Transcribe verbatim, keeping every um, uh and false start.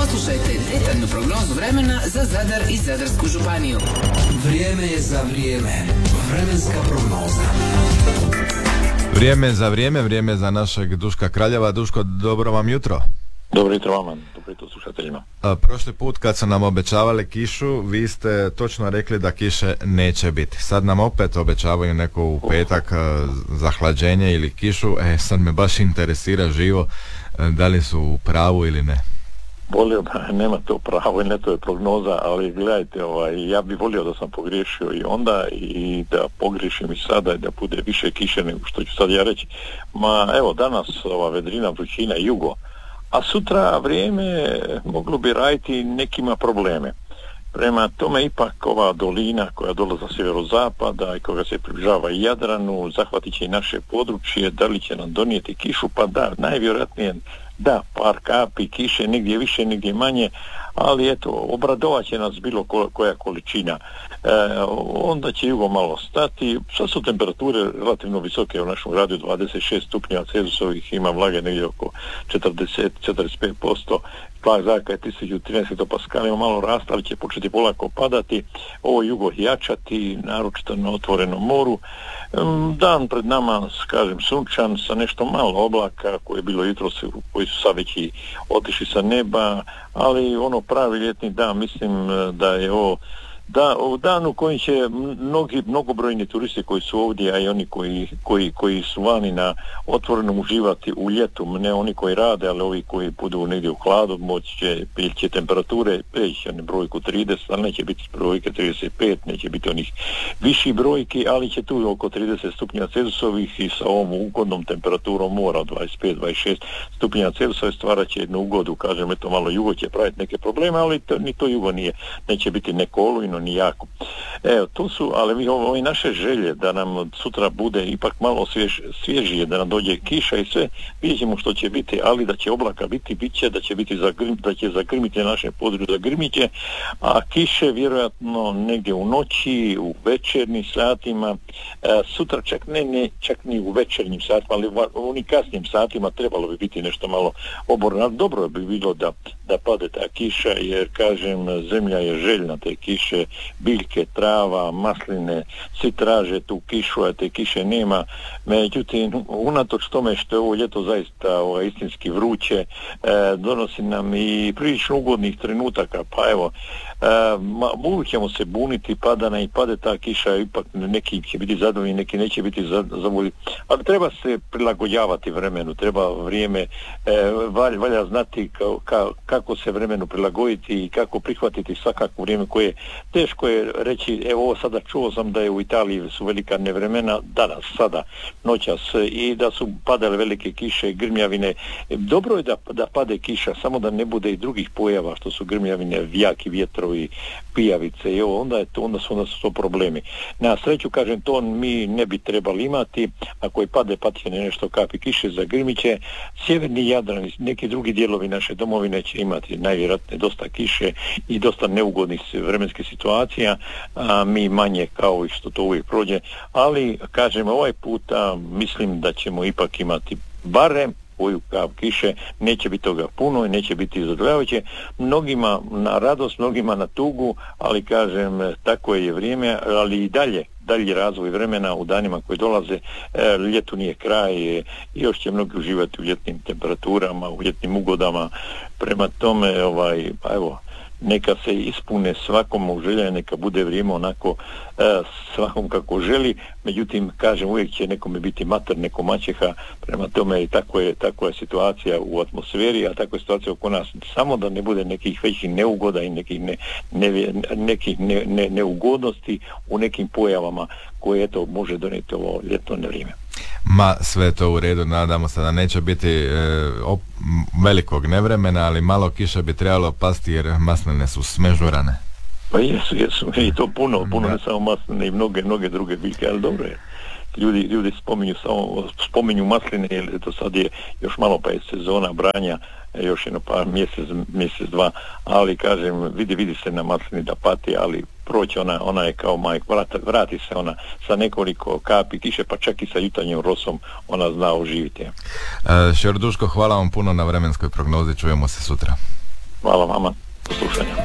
Poslušajte detaljnu prognozu vremena za Zadar i Zadarsku županiju. Vrijeme je za vrijeme. Vremenska prognoza. Vrijeme za vrijeme, vrijeme za našeg Duška Kraljeva. Duško, dobro vam jutro. Dobro jutro vama, dobro jutro slušateljima. A, prošli put kad su nam obećavali kišu, vi ste točno rekli da kiše neće biti. Sad nam opet obećavaju neko u petak a, zahlađenje ili kišu. E, sad me baš interesira živo a, da li su u pravu ili ne. Volio da nema to pravo i ne to je prognoza, ali gledajte, ovaj, ja bih volio da sam pogriješio i onda i da pogriješim i sada i da bude više kiše nego što ću sad ja reći. Ma evo, danas ova vedrina, vrućina i jugo, a sutra vrijeme moglo bi raditi nekima probleme. Prema tome ipak ova dolina koja dolazi sa sjeverozapada i koja se približava i Jadranu, zahvatit će i naše područje, da li će nam donijeti kišu, pa da, najvjerojatnije da, par kapi kiše, negdje više, negdje manje, ali eto, obradovat će nas bilo ko, koja količina. E, onda će jugo malo stati, sad su temperature relativno visoke u našem gradu, dvadeset šest stupnjeva Celzijusovih, ima vlage negdje oko četrdeset do četrdeset pet posto, tlak zraka je tisuću trinaest hektopaskalima, malo rasta, ali će početi polako padati, ovo jugo jačati, naročito na otvorenom moru. Dan pred nama, kažem, sunčan sa nešto malo oblaka koje je bilo jutros, koji su sad već i otišli sa neba, ali ono pravi ljetni dan, mislim da je ovo da, u danu koji će mnogi, mnogobrojni turisti koji su ovdje, a i oni koji, koji, koji su vani na otvorenom uživati u ljetu, ne oni koji rade, ali ovi koji budu negdje u hladu, moći će, će temperature preći na brojku trideset, ali neće biti brojke trideset pet, neće biti onih viših brojki, ali će tu oko trideset stupnja Celzijusovih i sa ovom ugodnom temperaturom mora dvadeset pet do dvadeset šest stupnja Celzijusovih stvarat će jednu ugodu, kažem, eto malo jugo će praviti neke probleme, ali to, ni to jugo nije, neće biti neko olujno ni jako. Evo, to su, ali mi ove naše želje da nam sutra bude ipak malo svjež, svježije, da nam dođe kiša i sve, vidjet ćemo što će biti, ali da će oblaka biti, bit će, da će biti zagrm, da će zagrmiti naše područje, zagrmit će, a kiše vjerojatno negdje u noći, u večernjim satima, e, sutra čak ne, ne, čak ni u večernjim satima, ali u onim kasnim satima trebalo bi biti nešto malo oborno. Dobro bi bilo da, da pade ta kiša, jer kažem, zemlja je željna te kiše, biljke, trava, masline, svi traže tu kišu, a te kiše nema. Međutim, unatoč tome što je ovo ljeto zaista ovo, istinski vruće, e, donosi nam i prilično ugodnih trenutaka, pa evo, e, ma, uvijek ćemo se buniti, pada na i pade ta kiša, ipak neki će biti zadovoljni, neki neće biti zadovoljni, ali treba se prilagođavati vremenu, treba vrijeme, e, valja, valja znati ka, ka, kako se vremenu prilagoditi i kako prihvatiti svakako vrijeme koje teško je reći, evo ovo sada čuo sam da je u Italiji su velika nevremena, danas, sada, noćas, i da su padale velike kiše, grmjavine. Dobro je da, da pade kiša, samo da ne bude i drugih pojava, što su grmjavine, vijaki vjetrovi, pijavice, i evo, onda, je to, onda, su, onda su to problemi. Na sreću, kažem, to mi ne bi trebali imati, ako je pade, patje nešto kapi kiše, zagrmiće, sjeverni Jadran, neki drugi dijelovi naše domovine će imati najvjerojatnije dosta kiše i dosta neugodnih vremenskih situacija, a mi manje kao i što to uvijek prođe, ali kažem ovaj puta mislim da ćemo ipak imati barem koju kap kiše, neće biti toga puno i neće biti zadovoljavajuće, mnogima na radost, mnogima na tugu, ali kažem tako je vrijeme, ali i dalje dalji razvoj vremena u danima koji dolaze, e, ljetu nije kraj, e, još će mnogi uživati u ljetnim temperaturama, u ljetnim ugodama, prema tome ovaj, pa evo, neka se ispune svakom u želja, neka bude vrijeme onako e, svakom kako želi, međutim, kažem, uvijek će nekome biti mater, neko maćeha, prema tome i tako je, tako je situacija u atmosferi, a tako je situacija oko nas, samo da ne bude nekih većih neugoda i nekih, ne, ne, nekih ne, ne, neugodnosti u nekim pojavama koje eto može donijeti ovo ljetno vrijeme. Ma, sve to u redu, nadamo se da neće biti e, op, velikog nevremena, ali malo kiše bi trebalo pasti jer masline su smežurane. Pa jesu, jesu, i to puno, puno, ne samo masline i mnoge, mnoge druge biljke, ali dobro je. Ljudi, ljudi spominju samo, spominju masline, jer to sad je još malo pa je sezona branja, još jedno par mjesec, mjesec, dva, ali kažem, vidi, vidi se na maslini da pati, ali proći ona, ona je kao majk, vrati, vrati se ona sa nekoliko kapi kiše, pa čak i sa jutarnjom rosom ona zna oživiti. Uh, Šerduško, hvala vam puno na vremenskoj prognozi, čujemo se sutra. Hvala vama, do slušanja.